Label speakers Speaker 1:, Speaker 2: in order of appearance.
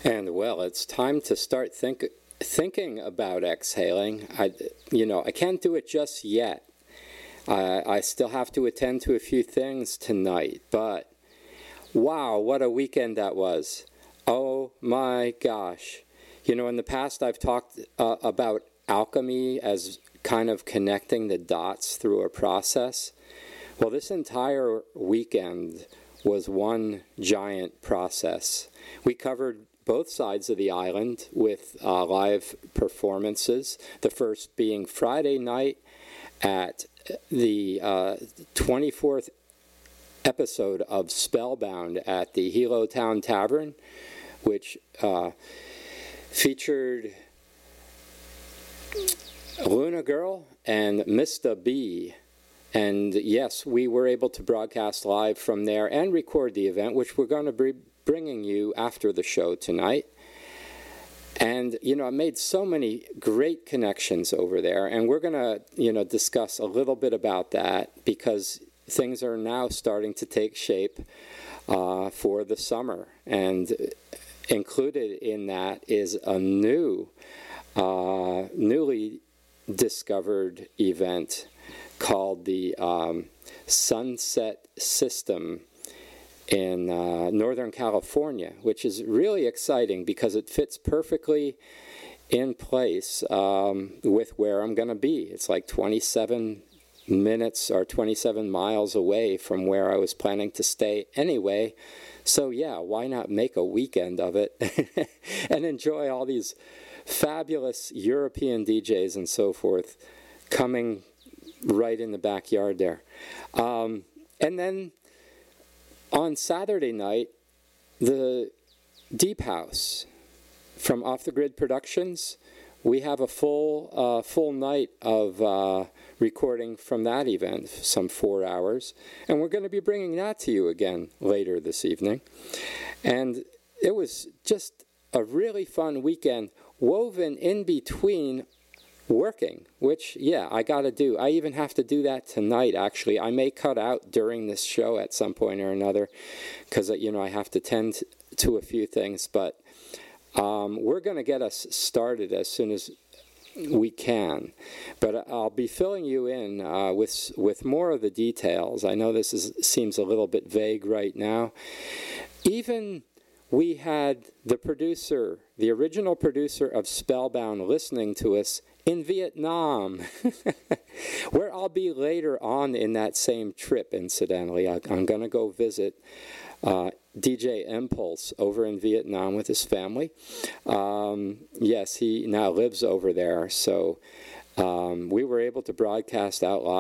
Speaker 1: And well, it's time to start thinking about exhaling. I can't do it just yet. I still have to attend to a few things tonight, but wow, what a weekend that was. Oh my gosh. In the past I've talked about alchemy as kind of connecting the dots through a process. Well, this entire weekend was one giant process. We covered both sides of the island with live performances, the first being Friday night at the 24th episode of Spellbound at the Hilo Town Tavern, which featured Luna Girl and Mr. B. And yes, we were able to broadcast live from there and record the event, which we're going to be bringing you after the show tonight. And, I made so many great connections over there, and we're going to, discuss a little bit about that because things are now starting to take shape for the summer. And included in that is a newly discovered event called the Sunset System in Northern California, which is really exciting because it fits perfectly in place with where I'm going to be. It's like 27 minutes or 27 miles away from where I was planning to stay anyway. So yeah, why not make a weekend of it and enjoy all these fabulous European DJs and so forth coming right in the backyard there. And then on Saturday night, the Deep House from Off the Grid Productions, we have a full night of recording from that event, some 4 hours, and we're going to be bringing that to you again later this evening. And it was just a really fun weekend, woven in between working, which, yeah, I got to do. I even have to do that tonight, actually. I may cut out during this show at some point or another because, I have to tend to a few things. But we're going to get us started as soon as we can. But I'll be filling you in with more of the details. I know this seems a little bit vague right now. Even we had the original producer of Spellbound listening to us in Vietnam, where I'll be later on in that same trip, incidentally. I'm going to go visit DJ Impulse over in Vietnam with his family. Yes, he now lives over there, so we were able to broadcast out live